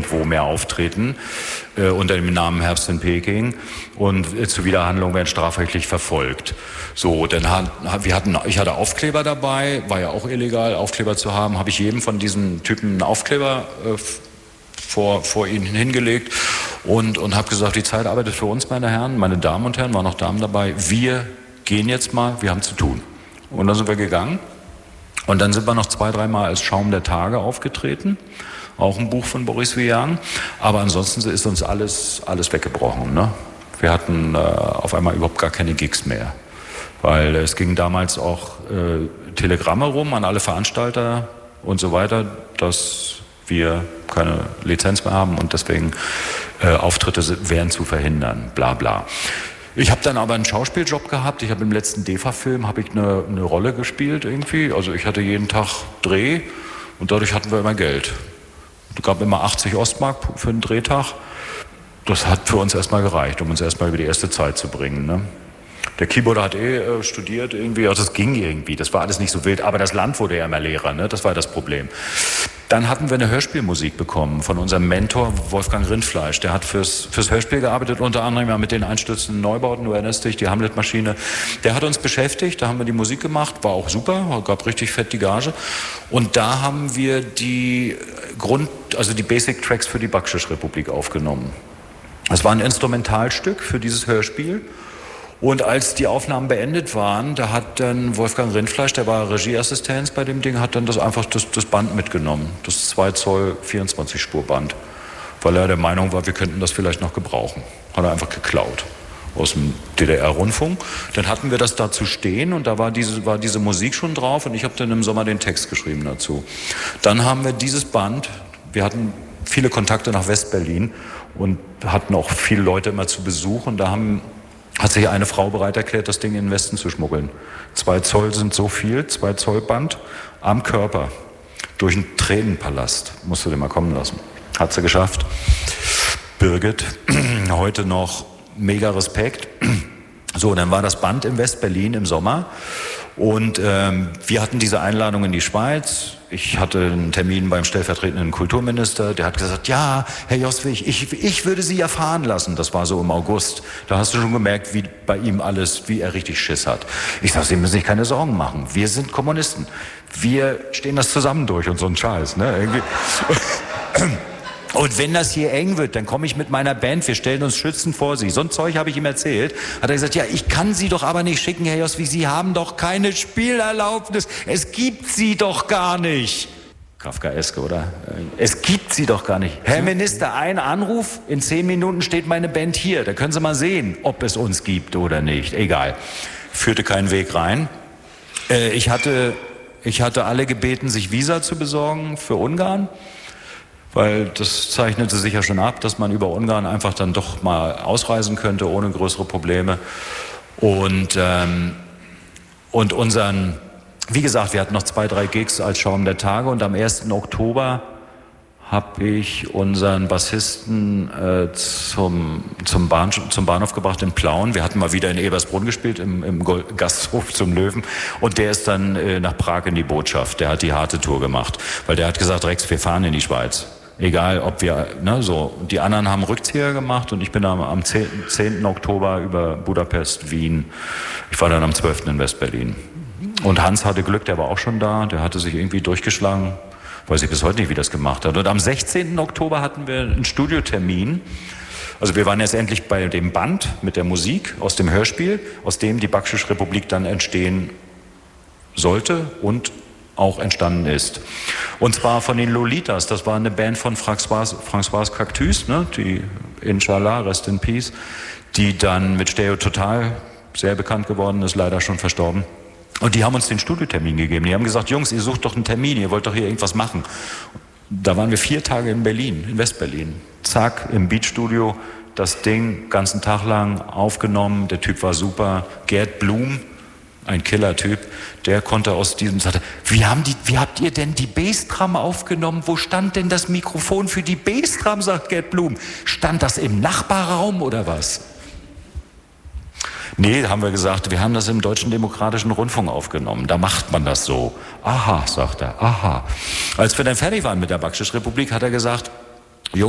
nirgendwo mehr auftreten unter dem Namen Herbst in Peking und Zuwiderhandlungen werden strafrechtlich verfolgt. So, dann ich hatte Aufkleber dabei, war ja auch illegal, Aufkleber zu haben, habe ich jedem von diesen Typen einen Aufkleber vor ihnen hingelegt und habe gesagt, die Zeit arbeitet für uns, meine Herren, meine Damen und Herren, waren noch Damen dabei, wir gehen jetzt mal, wir haben zu tun. Und dann sind wir gegangen und dann sind wir noch 2-3 Mal als Schaum der Tage aufgetreten, auch ein Buch von Boris Vian, aber ansonsten ist uns alles weggebrochen, ne? Wir hatten auf einmal überhaupt gar keine Gigs mehr, weil es ging damals auch Telegramme rum an alle Veranstalter und so weiter, dass wir keine Lizenz mehr haben und deswegen Auftritte wären zu verhindern, bla bla. Ich habe dann aber einen Schauspieljob gehabt. Ich habe im letzten DEFA-Film eine Rolle gespielt irgendwie. Also ich hatte jeden Tag Dreh und dadurch hatten wir immer Geld. Es gab immer 80 Ostmark für einen Drehtag. Das hat für uns erstmal gereicht, um uns erstmal über die erste Zeit zu bringen, ne? Der Keyboarder hat studiert irgendwie, also das ging irgendwie, das war alles nicht so wild, aber das Land wurde ja immer leerer, ne? Das war das Problem. Dann hatten wir eine Hörspielmusik bekommen von unserem Mentor Wolfgang Rindfleisch. Der hat fürs Hörspiel gearbeitet, unter anderem ja mit den einstürzenden Neubauten, du erinnerst dich, die Hamlet-Maschine. Der hat uns beschäftigt, da haben wir die Musik gemacht, war auch super, gab richtig fett die Gage. Und da haben wir die Basic Tracks für die Bakšiš-Republik aufgenommen. Das war ein Instrumentalstück für dieses Hörspiel. Und als die Aufnahmen beendet waren, da hat dann Wolfgang Rindfleisch, der war Regieassistent bei dem Ding, hat dann das Band mitgenommen. Das 2 Zoll 24-Spur-Band. Weil er der Meinung war, wir könnten das vielleicht noch gebrauchen. Hat er einfach geklaut aus dem DDR-Rundfunk. Dann hatten wir das dazu stehen und da war diese Musik schon drauf und ich habe dann im Sommer den Text geschrieben dazu. Dann haben wir dieses Band, wir hatten viele Kontakte nach West-Berlin und hatten auch viele Leute immer zu Besuch und da hat sich eine Frau bereit erklärt, das Ding in den Westen zu schmuggeln. 2 Zoll sind so viel, 2 Zoll Band am Körper. Durch einen Tränenpalast. Musst du den mal kommen lassen. Hat sie geschafft. Birgit, heute noch mega Respekt. So, dann war das Band in West-Berlin im Sommer. Und wir hatten diese Einladung in die Schweiz. Ich hatte einen Termin beim stellvertretenden Kulturminister. Der hat gesagt, ja, Herr Joswig, ich würde Sie ja fahren lassen. Das war so im August. Da hast du schon gemerkt, wie bei ihm wie er richtig Schiss hat. Ich sage, Sie müssen sich keine Sorgen machen. Wir sind Kommunisten. Wir stehen das zusammen durch und so ein Scheiß. Ne? Irgendwie. Und wenn das hier eng wird, dann komme ich mit meiner Band, wir stellen uns schützend vor Sie. So ein Zeug habe ich ihm erzählt. Hat er gesagt, ja, ich kann Sie doch aber nicht schicken, Herr Joswig, Sie haben doch keine Spielerlaubnis. Es gibt Sie doch gar nicht. Kafkaeske, oder? Es gibt Sie doch gar nicht. Herr Minister, ein Anruf, in 10 Minuten steht meine Band hier. Da können Sie mal sehen, ob es uns gibt oder nicht. Egal. Führte keinen Weg rein. Ich hatte alle gebeten, sich Visa zu besorgen für Ungarn. Weil das zeichnete sich ja schon ab, dass man über Ungarn einfach dann doch mal ausreisen könnte, ohne größere Probleme. Und wie gesagt, wir hatten noch 2-3 Gigs als Schaum der Tage und am 1. Oktober habe ich unseren Bassisten zum Bahnhof gebracht in Plauen. Wir hatten mal wieder in Ebersbrunn gespielt, im Gasthof zum Löwen. Und der ist dann nach Prag in die Botschaft. Der hat die harte Tour gemacht. Weil der hat gesagt, Rex, wir fahren in die Schweiz. Egal, ob wir, ne, so. Die anderen haben Rückzieher gemacht und ich bin am 10. Oktober über Budapest, Wien. Ich war dann am 12. in West-Berlin. Und Hans hatte Glück, der war auch schon da. Der hatte sich irgendwie durchgeschlagen. Weiß ich bis heute nicht, wie das gemacht hat. Und am 16. Oktober hatten wir einen Studiotermin. Also wir waren jetzt endlich bei dem Band mit der Musik aus dem Hörspiel, aus dem die Bakšiš-Republik dann entstehen sollte und auch entstanden ist. Und zwar von den Lolitas, das war eine Band von Françoise Cactus, ne, die Inshallah, Rest in Peace, die dann mit Stereo Total sehr bekannt geworden ist, leider schon verstorben. Und die haben uns den Studiotermin gegeben. Die haben gesagt, Jungs, ihr sucht doch einen Termin, ihr wollt doch hier irgendwas machen. Da waren wir 4 Tage in Berlin, in West-Berlin. Zack, im Beatstudio, das Ding ganzen Tag lang aufgenommen, der Typ war super. Gerd Blum, ein Killer-Typ, der konnte aus diesem, sagte, wie habt ihr denn die Bassdrum aufgenommen? Wo stand denn das Mikrofon für die Bassdrum, sagt Gerd Blum. Stand das im Nachbarraum oder was? Nee, haben wir gesagt, wir haben das im Deutschen Demokratischen Rundfunk aufgenommen. Da macht man das so. Aha, sagt er, aha. Als wir dann fertig waren mit der Bakšiš-Republik, hat er gesagt,